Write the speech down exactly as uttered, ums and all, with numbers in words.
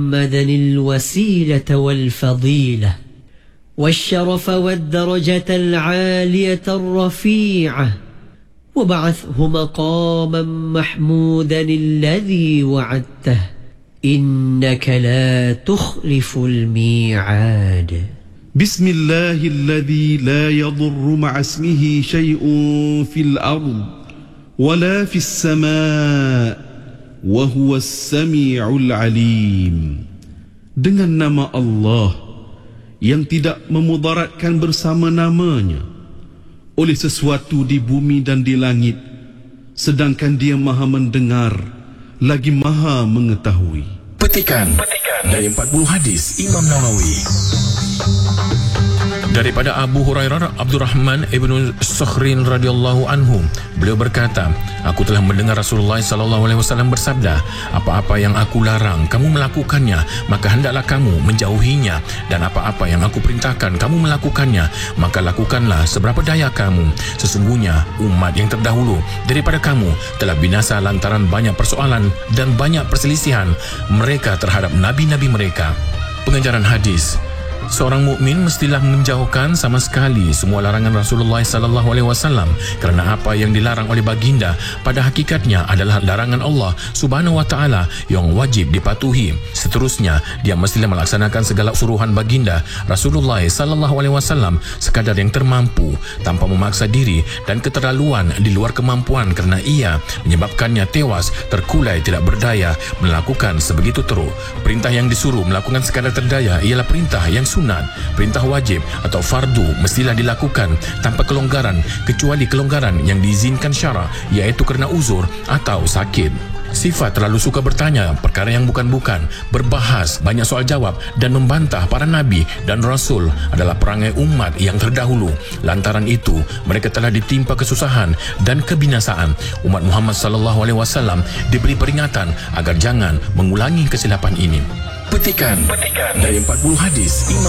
محمدا الوسيلة والفضيلة والشرف والدرجة العالية الرفيعة وبعثه مقاما محمودا الذي وعدته إنك لا تخلف الميعاد. بسم الله الذي لا يضر مع اسمه شيء في الأرض ولا في السماء وهو السميع العليم. Dengan nama Allah yang tidak memudaratkan bersama namanya oleh sesuatu di bumi dan di langit, sedangkan Dia Maha mendengar lagi Maha mengetahui. Petikan, Petikan dari empat puluh hadis Imam Nawawi. Daripada Abu Hurairah Abdurrahman ibnu Sakhrin radhiyallahu anhu, beliau berkata, aku telah mendengar Rasulullah sallallahu alaihi wasallam bersabda, apa-apa yang aku larang kamu melakukannya, maka hendaklah kamu menjauhinya, dan apa-apa yang aku perintahkan kamu melakukannya, maka lakukanlah seberapa daya kamu. Sesungguhnya umat yang terdahulu daripada kamu telah binasa lantaran banyak persoalan dan banyak perselisihan mereka terhadap nabi-nabi mereka. Pengajaran hadis: seorang mukmin mestilah menjauhkan sama sekali semua larangan Rasulullah sallallahu alaihi wasallam, kerana apa yang dilarang oleh baginda pada hakikatnya adalah larangan Allah Subhanahu wa taala yang wajib dipatuhi. Seterusnya, dia mestilah melaksanakan segala suruhan baginda Rasulullah sallallahu alaihi wasallam sekadar yang termampu, tanpa memaksa diri dan keterlaluan di luar kemampuan, kerana ia menyebabkannya tewas terkulai tidak berdaya melakukan sebegitu teruk. Perintah yang disuruh melakukan sekadar terdaya ialah perintah yang sunat. Perintah wajib atau fardu mestilah dilakukan tanpa kelonggaran, kecuali kelonggaran yang diizinkan syara, iaitu kerana uzur atau sakit. Sifat terlalu suka bertanya perkara yang bukan-bukan, berbahas, banyak soal jawab dan membantah para nabi dan rasul adalah perangai umat yang terdahulu. Lantaran itu, mereka telah ditimpa kesusahan dan kebinasaan. Umat Muhammad sallallahu alaihi wasallam diberi peringatan agar jangan mengulangi kesilapan ini. Petikan, Petikan dari empat puluh hadis Imam